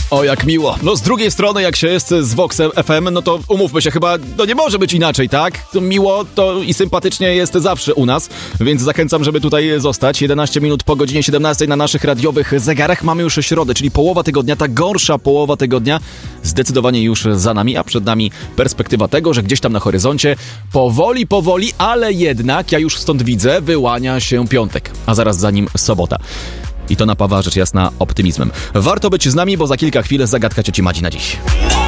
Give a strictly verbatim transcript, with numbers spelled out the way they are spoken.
O, jak miło. No z drugiej strony, jak się jest z Voxem F M, no to umówmy się, chyba no nie może być inaczej, tak? To miło to i sympatycznie jest zawsze u nas, więc zachęcam, żeby tutaj zostać. jedenaście minut po godzinie siedemnastej na naszych radiowych zegarach. Mamy już środę, czyli połowa tygodnia, ta gorsza połowa tygodnia zdecydowanie już za nami, a przed nami perspektywa tego, że gdzieś tam na horyzoncie powoli, powoli, ale jednak, ja już stąd widzę, wyłania się piątek, a zaraz za nim sobota. I to napawa rzecz jasna optymizmem. Warto być z nami, bo za kilka chwil zagadka cioci Madzi na dziś.